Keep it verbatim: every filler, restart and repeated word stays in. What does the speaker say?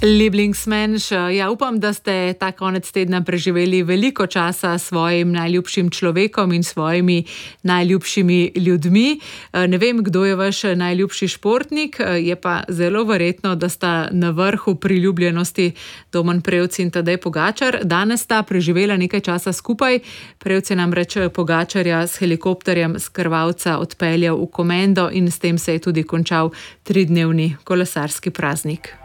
Lieblingsmensch, ja, upam, da ste ta konec tedna preživeli veliko časa s svojim najljubšim človekom in svojimi najljubšimi ljudmi. Ne vem, kdo je vaš najljubši športnik, je pa zelo verjetno, da sta na vrhu priljubljenosti Domen Prevc in Tadej Pogačar. Danes sta preživela nekaj časa skupaj. Prevc je namreč Pogačarja s helikopterjem s Krvavca odpeljal v Komendo in s tem se je tudi končal tridnevni kolesarski praznik.